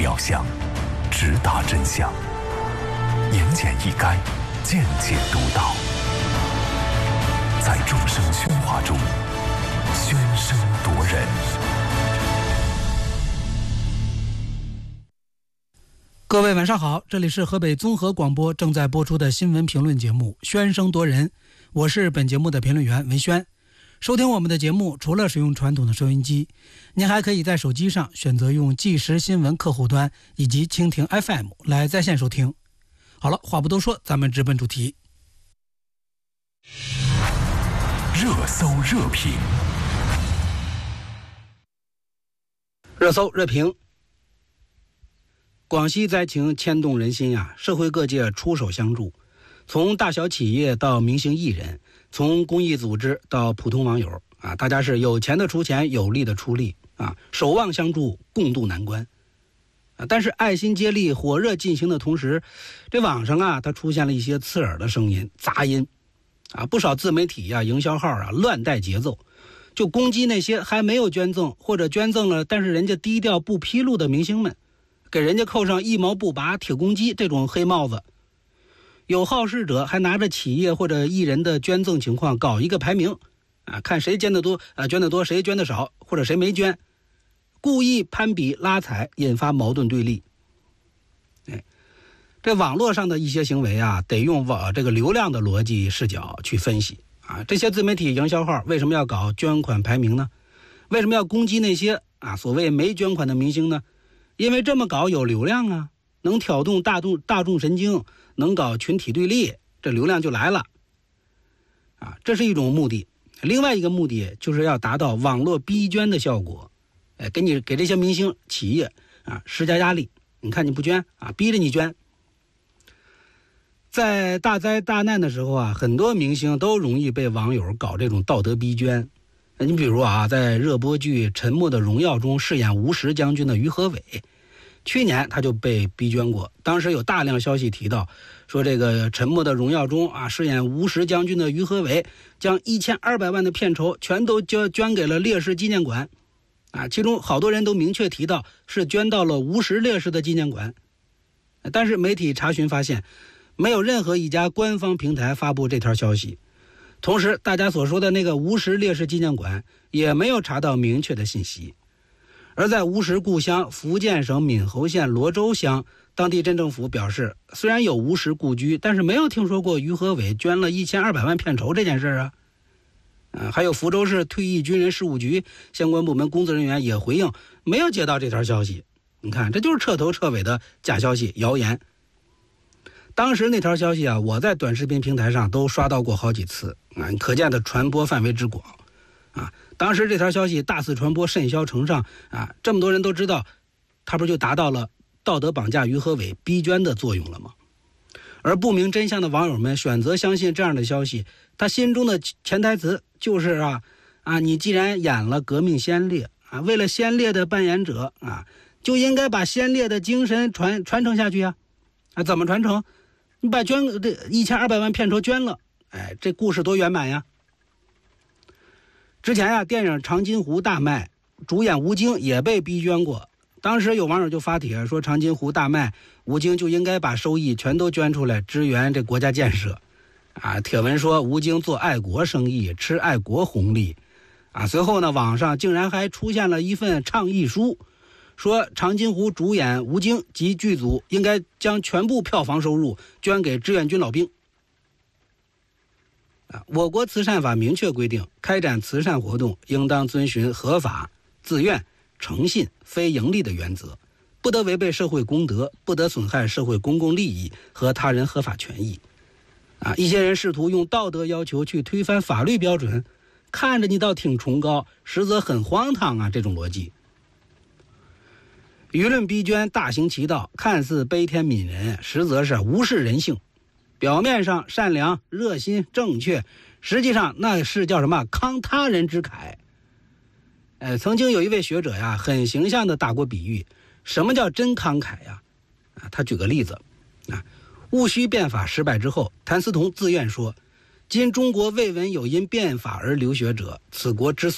表象，直达真相。言简意赅，见解独到。在众生喧哗中，喧声夺人。 各位晚上好，这里是河北综合广播正在播出的新闻评论节目《喧声夺人》，我是本节目的评论员文轩。收听我们的节目，除了使用传统的收音机，您还可以在手机上选择用即时新闻客户端以及蜻蜓 FM 来在线收听。好了，话不多说，咱们直奔主题。 热搜热评， 热搜热评。广西灾情牵动人心啊，社会各界出手相助，从大小企业到明星艺人，从公益组织到普通网友啊，大家是有钱的出钱，有力的出力啊，守望相助，共度难关啊。但是爱心接力火热进行的同时，这网上啊，它出现了一些刺耳的声音、杂音啊，不少自媒体啊、营销号啊乱带节奏，就攻击那些还没有捐赠或者捐赠了，但是人家低调不披露的明星们，给人家扣上一毛不拔铁公鸡这种黑帽子。有好事者还拿着企业或者艺人的捐赠情况搞一个排名啊，看谁捐得多捐得多，谁捐得少，或者谁没捐，故意攀比拉踩，引发矛盾对立。这网络上的一些行为啊，得用这个流量的逻辑视角去分析啊。这些自媒体营销号为什么要搞捐款排名呢？为什么要攻击那些所谓没捐款的明星呢？因为这么搞有流量啊，能挑动大众神经，能搞群体对立，这流量就来了啊，这是一种目的。另外一个目的就是要达到网络逼捐的效果，给这些明星企业啊施加压力，你看你不捐啊，逼着你捐。在大灾大难的时候啊，很多明星都容易被网友搞这种道德逼捐。你比如啊，在热播剧《沉默的荣耀》中饰演吴石将军的于和伟，去年他就被逼捐过。当时有大量消息提到，说这个《沉默的荣耀》中啊，饰演吴石将军的于和伟将1200万的片酬全都捐给了烈士纪念馆啊，其中好多人都明确提到是捐到了吴石烈士的纪念馆。但是媒体查询发现，没有任何一家官方平台发布这条消息。同时，大家所说的那个吴石烈士纪念馆也没有查到明确的信息。而在吴石故乡福建省闽侯县罗州乡，当地镇政府表示，虽然有吴石故居，但是没有听说过于和伟捐了1200万片酬这件事啊。还有福州市退役军人事务局相关部门工作人员也回应，没有接到这条消息。你看，这就是彻头彻尾的假消息、谣言。当时那条消息啊，我在短视频平台上都刷到过好几次啊，可见的传播范围之广啊。当时这条消息大肆传播，甚嚣尘上啊，这么多人都知道，它不就达到了道德绑架于和伟逼捐的作用了吗？而不明真相的网友们选择相信这样的消息，他心中的潜台词就是你既然演了革命先烈啊，为了先烈的扮演者啊，就应该把先烈的精神传承下去啊。怎么传承？你把这1200万片酬捐了，这故事多圆满呀！之前电影《长津湖》大卖，主演吴京也被逼捐过。当时有网友就发帖说，长津湖大卖，吴京就应该把收益全都捐出来支援这国家建设啊。帖文说吴京做爱国生意，吃爱国红利啊。随后呢，网上竟然还出现了一份倡议书，说长津湖主演吴京及剧组应该将全部票房收入捐给志愿军老兵。我国慈善法明确规定，开展慈善活动应当遵循合法、自愿、诚信、非盈利的原则，不得违背社会公德，不得损害社会公共利益和他人合法权益。一些人试图用道德要求去推翻法律标准，看着你倒挺崇高，实则很荒唐啊，这种逻辑。舆论逼捐大行其道，看似悲天悯人，实则是无视人性。表面上善良、热心、正确，实际上那是叫什么慷他人之慨。曾经有一位学者呀，很形象地打过比喻，什么叫真慷慨呀？他举个例子戊戌变法失败之后，谭嗣同自愿说，今中国未闻有因变法而流血者，此国之